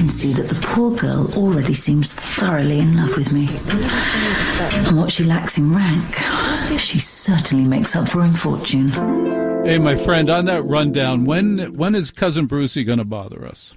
can see that the poor girl already seems thoroughly in love with me. And what she lacks in rank, she certainly makes up for in fortune. Hey, my friend, on that rundown, when is Cousin Brucey going to bother us?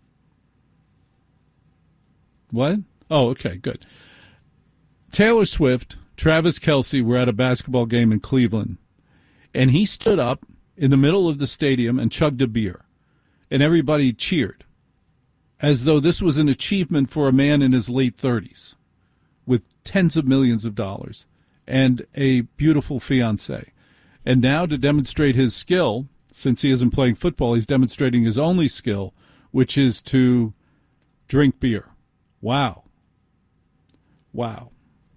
What? Oh, okay, good. Taylor Swift, Travis Kelce were at a basketball game in Cleveland, and he stood up in the middle of the stadium and chugged a beer, and everybody cheered, as though this was an achievement for a man in his late 30s with tens of millions of dollars and a beautiful fiancée. And now to demonstrate his skill, since he isn't playing football, he's demonstrating his only skill, which is to drink beer. Wow. Wow.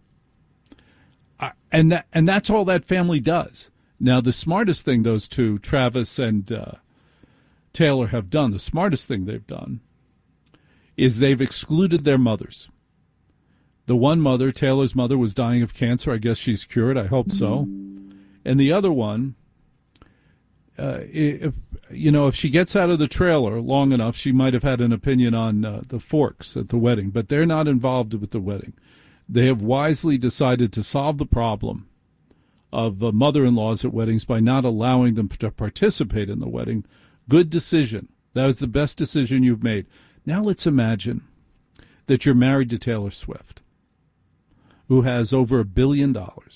And that's all that family does. Now, the smartest thing those two, Travis and Taylor, have done, the smartest thing they've done, is they've excluded their mothers. The one mother, Taylor's mother, was dying of cancer. I guess she's cured. I hope so. And the other one, if she gets out of the trailer long enough, she might have had an opinion on the forks at the wedding. But they're not involved with the wedding. They have wisely decided to solve the problem of mother-in-laws at weddings by not allowing them to participate in the wedding. Good decision. That was the best decision you've made. Now let's imagine that you're married to Taylor Swift, who has over $1 billion,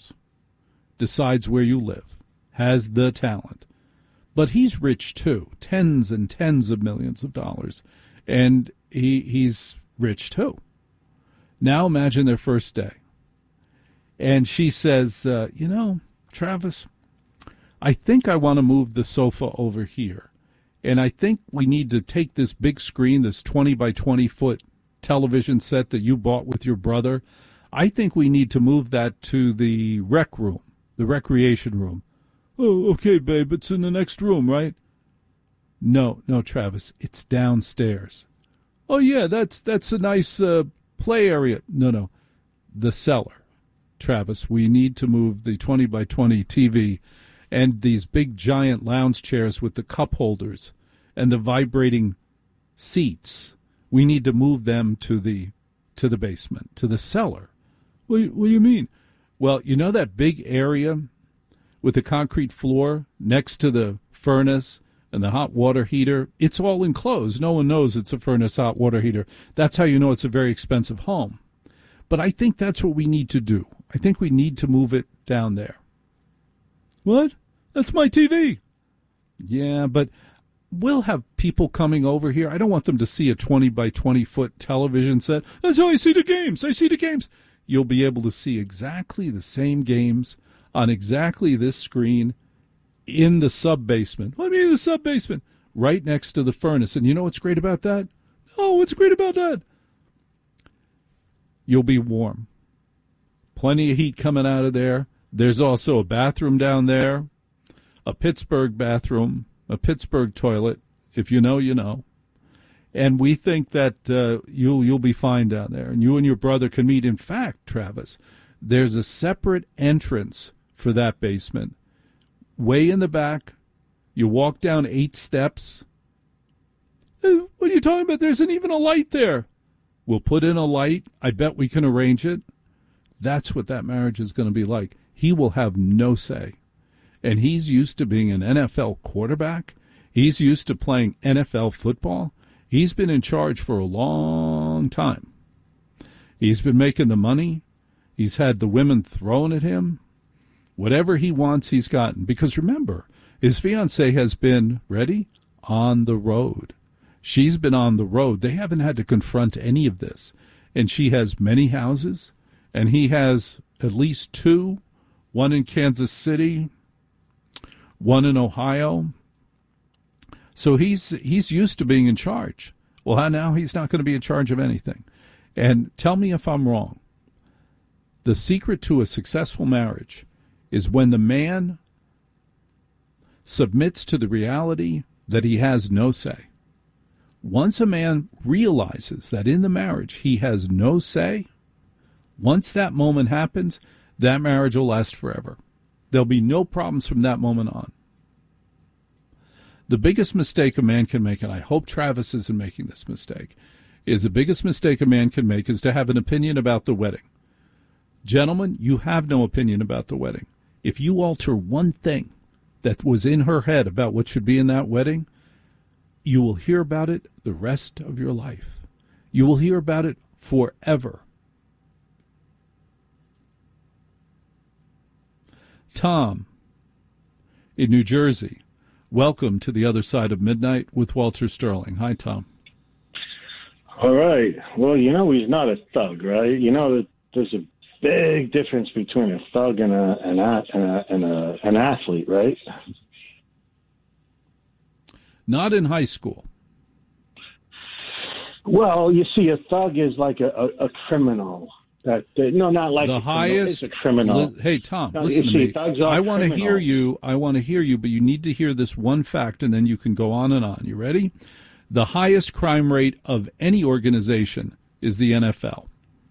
decides where you live, has the talent. But he's rich, too, tens and tens of millions of dollars, and he's rich, too. Now imagine their first day. And she says, Travis, I think I want to move the sofa over here. And I think we need to take this big screen, this 20 by 20 foot television set that you bought with your brother. I think we need to move that to the rec room, the recreation room. Oh, okay, babe, it's in the next room, right? No, Travis, it's downstairs. Oh, yeah, that's a nice play area. No, the cellar. Travis, we need to move the 20 by 20 TV and these big giant lounge chairs with the cup holders and the vibrating seats. We need to move them to the basement, to the cellar. What do you mean? Well, you know that big area with the concrete floor next to the furnace and the hot water heater? It's all enclosed. No one knows it's a furnace, hot water heater. That's how you know it's a very expensive home. But I think that's what we need to do. I think we need to move it down there. What? That's my TV. Yeah, but we'll have people coming over here. I don't want them to see a 20 by 20 foot television set. That's how I see the games. You'll be able to see exactly the same games on exactly this screen in the sub-basement. What do you mean the sub-basement? Right next to the furnace. And you know what's great about that? Oh, what's great about that? You'll be warm. Plenty of heat coming out of there. There's also a bathroom down there, a Pittsburgh bathroom, a Pittsburgh toilet. If you know, you know. And we think that you'll be fine down there. And you and your brother can meet. In fact, Travis, there's a separate entrance for that basement. Way in the back, you walk down 8 steps. What are you talking about? There isn't even a light there. We'll put in a light. I bet we can arrange it. That's what that marriage is going to be like. He will have no say. And he's used to being an NFL quarterback. He's used to playing NFL football. He's been in charge for a long time. He's been making the money. He's had the women thrown at him. Whatever he wants, he's gotten. Because remember, his fiancée has been, ready, on the road. She's been on the road. They haven't had to confront any of this. And she has many houses, and he has at least 2, one in Kansas City, one in Ohio. So he's used to being in charge. Well, now he's not going to be in charge of anything. And tell me if I'm wrong. The secret to a successful marriage is when the man submits to the reality that he has no say. Once a man realizes that in the marriage he has no say, once that moment happens, that marriage will last forever. There'll be no problems from that moment on. The biggest mistake a man can make, and I hope Travis isn't making this mistake, is the biggest mistake a man can make is to have an opinion about the wedding. Gentlemen, you have no opinion about the wedding. If you alter one thing that was in her head about what should be in that wedding, you will hear about it the rest of your life. You will hear about it forever. Tom in New Jersey, welcome to the other side of midnight with Walter Sterling. Hi, Tom. All right. Well, you know he's not a thug, right? You know that there's a big difference between a thug and an athlete, right? Not in high school. Well, you see, a thug is like a criminal. Not like the highest. It's a criminal. Hey, Tom, listen to me. I want to hear you. I want to hear you, but you need to hear this one fact, and then you can go on and on. You ready? The highest crime rate of any organization is the NFL.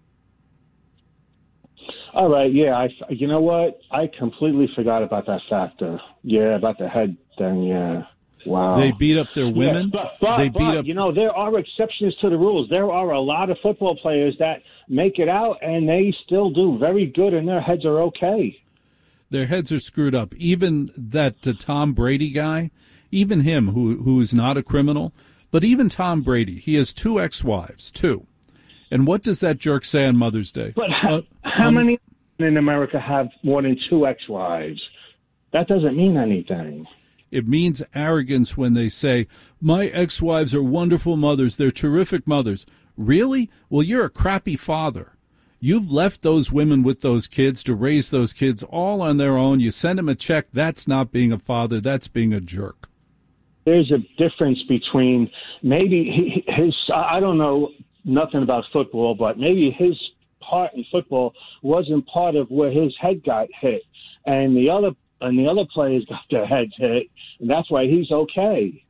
All right, yeah. You know what? I completely forgot about that factor. Yeah, about the head thing. Yeah. Wow. They beat up their women. Yeah, but you know, there are exceptions to the rules. There are a lot of football players that make it out, and they still do very good, and their heads are okay. Their heads are screwed up. Even that Tom Brady guy, even him, who is not a criminal, but even Tom Brady, he has 2 ex-wives, 2. And what does that jerk say on Mother's Day? But how many in America have more than 2 ex-wives? That doesn't mean anything. It means arrogance when they say, my ex-wives are wonderful mothers. They're terrific mothers. Really? Well, you're a crappy father. You've left those women with those kids to raise those kids all on their own. You send them a check. That's not being a father. That's being a jerk. There's a difference between maybe his, I don't know nothing about football, but maybe his part in football wasn't part of where his head got hit. And the other players got their heads hit, and that's why he's okay.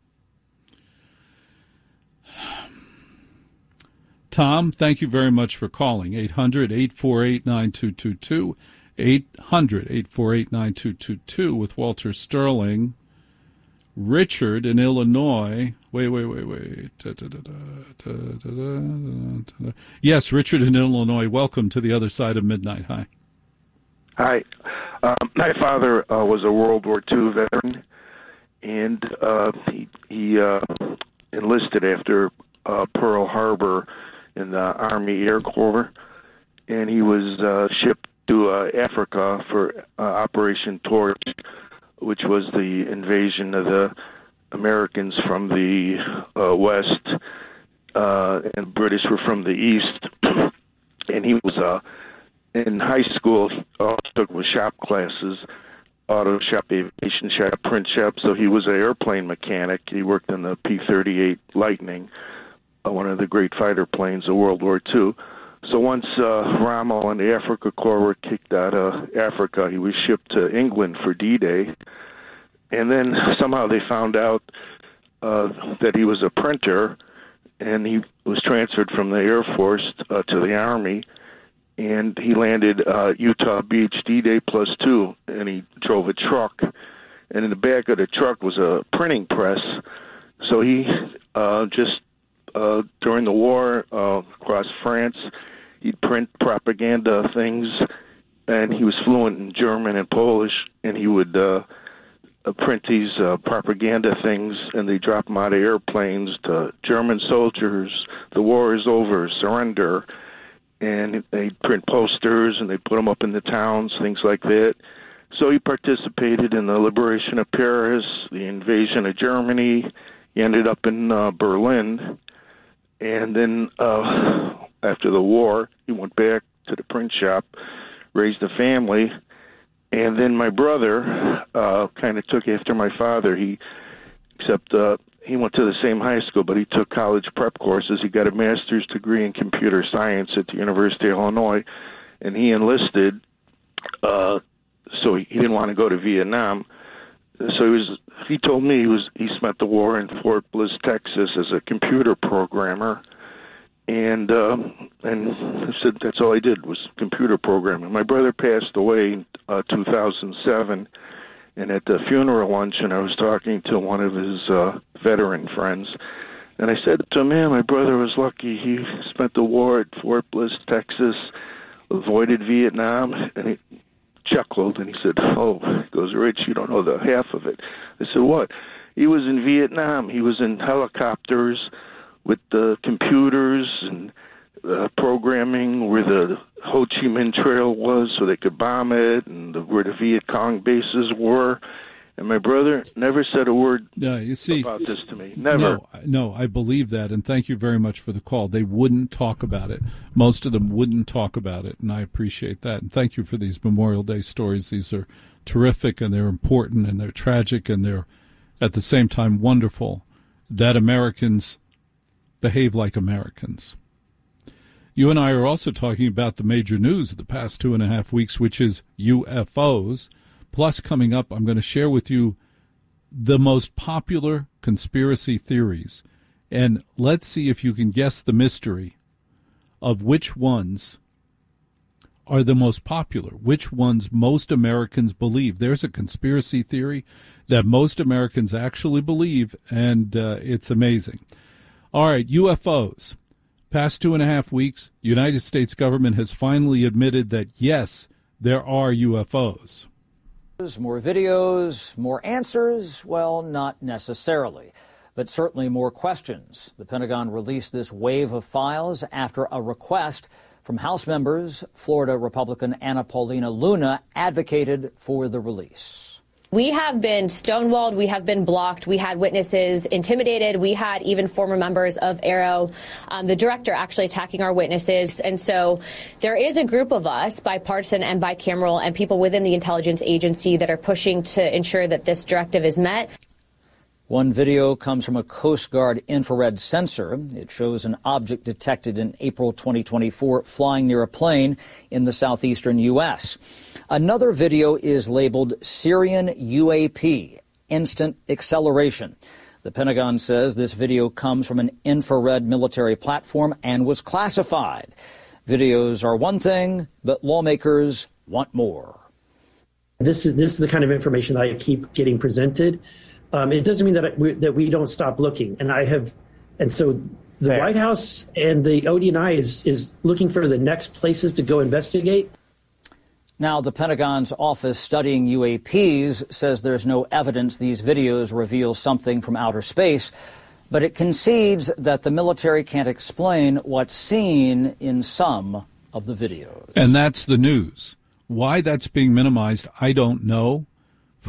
Tom, thank you very much for calling. 800-848-9222. 800-848-9222 with Walter Sterling. Richard in Illinois. Wait. Yes, Richard in Illinois. Welcome to the other side of midnight. Hi. Hi. My father was a World War II veteran, and he enlisted after Pearl Harbor in the Army Air Corps, and he was shipped to Africa for Operation Torch, which was the invasion of the Americans from the west, and British were from the east, and he was in high school, all he took was shop classes, auto shop, aviation shop, print shop. So he was an airplane mechanic. He worked in the P-38 Lightning, one of the great fighter planes of World War II. So once Rommel and the Africa Corps were kicked out of Africa, he was shipped to England for D-Day. And then somehow they found out that he was a printer, and he was transferred from the Air Force to the Army. And he landed Utah Beach D-Day +2, and he drove a truck. And in the back of the truck was a printing press. So he during the war across France, he'd print propaganda things, and he was fluent in German and Polish, and he would print these propaganda things, and they drop them out of airplanes to German soldiers, the war is over, surrender. And they print posters, and they put them up in the towns, things like that. So he participated in the liberation of Paris, the invasion of Germany. He ended up in Berlin. And then after the war, he went back to the print shop, raised a family. And then my brother kind of took after my father. He went to the same high school, but he took college prep courses. He got a master's degree in computer science at the University of Illinois, and he enlisted. So he didn't want to go to Vietnam. So he told me he spent the war in Fort Bliss, Texas, as a computer programmer, and I said that's all I did was computer programming. My brother passed away in 2007. And at the funeral luncheon, I was talking to one of his veteran friends, And I said to him, man, my brother was lucky. He spent the war at Fort Bliss, Texas, avoided Vietnam, and he chuckled, and he said, oh, he goes, Rich, you don't know the half of it. I said, what? He was in Vietnam. He was in helicopters with the computers and programming where the Ho Chi Minh Trail was so they could bomb it, and where the Viet Cong bases were. And my brother never said a word about this to me. Never. No, I believe that, and thank you very much for the call. They wouldn't talk about it. Most of them wouldn't talk about it, and I appreciate that. And thank you for these Memorial Day stories. These are terrific, and they're important, and they're tragic, and they're, at the same time, wonderful that Americans behave like Americans. You and I are also talking about the major news of the past 2.5 weeks, which is UFOs. Plus, coming up, I'm going to share with you the most popular conspiracy theories. And let's see if you can guess the mystery of which ones are the most popular, which ones most Americans believe. There's a conspiracy theory that most Americans actually believe, and it's amazing. All right, UFOs. Past 2.5 weeks, United States government has finally admitted that, yes, there are UFOs. More videos, more answers? Well, not necessarily, but certainly more questions. The Pentagon released this wave of files after a request from House members. Florida Republican Anna Paulina Luna advocated for the release. We have been stonewalled. We have been blocked. We had witnesses intimidated. We had even former members of AARO, the director, actually attacking our witnesses. And so there is a group of us, bipartisan and bicameral, and people within the intelligence agency that are pushing to ensure that this directive is met. One video comes from a Coast Guard infrared sensor. It shows an object detected in April 2024 flying near a plane in the southeastern U.S. Another video is labeled Syrian UAP, Instant Acceleration. The Pentagon says this video comes from an infrared military platform and was classified. Videos are one thing, but lawmakers want more. This is the kind of information that I keep getting presented. It doesn't mean that we don't stop looking. And so the White House and the ODNI is looking for the next places to go investigate. Now, the Pentagon's office studying UAPs says there's no evidence these videos reveal something from outer space, but it concedes that the military can't explain what's seen in some of the videos. And that's the news. Why that's being minimized, I don't know.